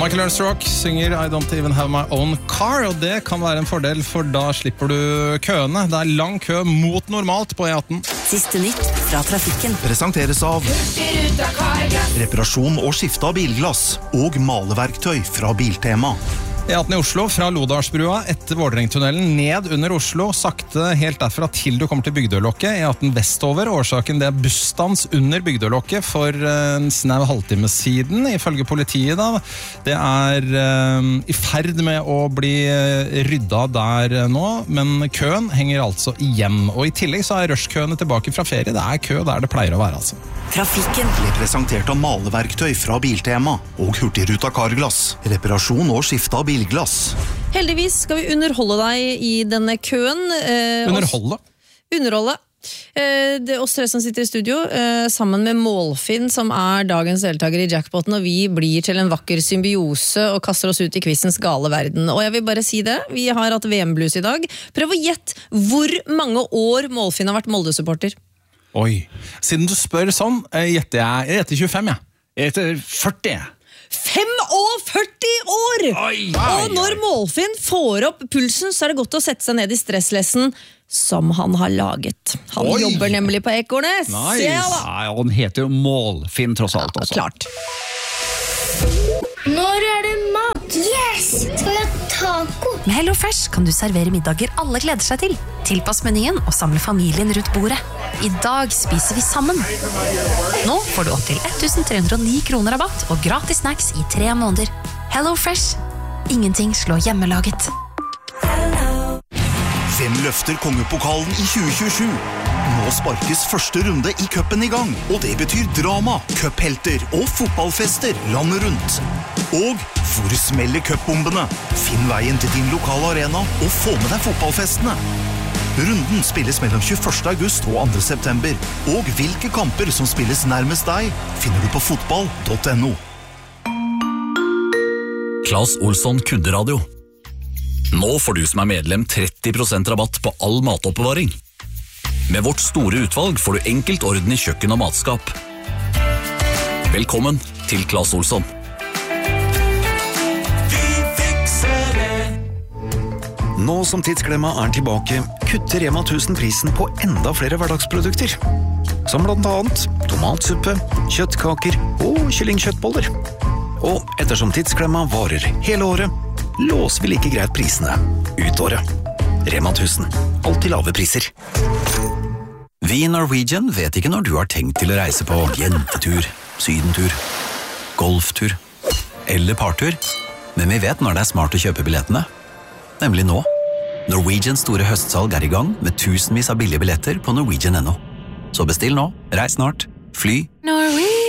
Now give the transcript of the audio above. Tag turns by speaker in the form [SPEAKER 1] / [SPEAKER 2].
[SPEAKER 1] Michael Ernst Rock synger I don't even have my own car, og det kan være en fordel, for da slipper du køene. Det er lang kø mot normalt på E18.
[SPEAKER 2] Siste nytt fra trafikken.
[SPEAKER 3] Presenteres av reparasjon og skifte av bilglass og maleverktøy fra Biltema.
[SPEAKER 1] E18 i Oslo, fra Lodalsbrua etter Vårdrengtunnelen, ned under Oslo, sakte helt derfra til du kommer til Bygdølokket. E18 vestover, årsaken det er bussstans under Bygdølokket for en snau halvtime siden, ifølge politiet da. Det er i ferd med å bli rydda der nå, men køen henger altså igjen. Og i tillegg så er rushkøene tilbake fra ferie. Det er kø der det pleier å være, altså.
[SPEAKER 2] Trafikken
[SPEAKER 3] Ble presentert av maleverktøy fra Biltema og Hurtigruta Carglass. Reparasjon og skifte av bilglass.
[SPEAKER 4] Heldigvis skal vi underholde deg i denne køen.
[SPEAKER 1] Underholde?
[SPEAKER 4] Underholde. Det er oss tre som sitter i studio, sammen med Målfinn, som er dagens deltaker i jackpoten, og vi blir til en vakker symbiose og kaster oss ut i quizens gale verden. Og jeg vil bare si det, vi har hatt VM-blues i dag. Prøv å gjette hvor mange år Målfinn har vært Molde-supporter.
[SPEAKER 1] Oi, siden du spør sånn, gjetter jeg gjetter 25, jeg.
[SPEAKER 5] Jeg heter 40.
[SPEAKER 4] 45 år!
[SPEAKER 5] Oi,
[SPEAKER 4] og når Målfinn får opp pulsen, så er det godt å sette seg ned i stresslessen som han har laget. Han jobber nemlig på Ekornes.
[SPEAKER 1] Nice.
[SPEAKER 5] Ja, han heter jo Målfinn tross alt også.
[SPEAKER 4] Klart.
[SPEAKER 6] Når er det mat? Yes! Skal vi ha taco?
[SPEAKER 2] Med Hello Fresh kan du servere middager alle gleder seg til. Tilpass menyen og samle familien rundt bordet. I dag spiser vi sammen. Nå får du opp til 1309 kroner rabatt og gratis snacks i 3 måneder. Hello Fresh. Ingenting slår hjemmelaget.
[SPEAKER 3] Hvem løfter kongepokalen i 2027? Nå sparkes første runde i cupen i gang, og det betyr drama, cuphelter og fotballfester landet rundt. Og hvor smeller cupbombene? Finn veien til din lokale arena og få med deg fotballfestene. Runden spilles mellom 21. august og 2. september, og hvilke kamper som spilles nærmest deg, finner du på fotball.no.
[SPEAKER 7] Claes Olsson Kunderadio. Nå får du som er medlem 30% rabatt på all matoppbevaring. Med vårt store utvalg får du enkelt orden i kjøkken og matskap. Velkommen til Claes Olsson.
[SPEAKER 8] Nå som Tidsklemma er tilbake, kutter Rema 1000 prisen på enda flere hverdagsprodukter. Som blant annet tomatsuppe, kjøttkaker og kyllingkjøttboller. Og ettersom Tidsklemma varer hele året, låser vi like greit prisene ut året. Rema 1000, alltid lave priser.
[SPEAKER 7] Vi i Norwegian vet ikke når du har tenkt til å reise på jentetur, sydentur, golftur eller partur, men vi vet når det er smart å kjøpe billettene. Nemlig nå. Norwegians store høstsalg er i gang med tusenvis av billige billetter på Norwegian.no. Så bestill nå, reis snart, fly.
[SPEAKER 2] Norwegian.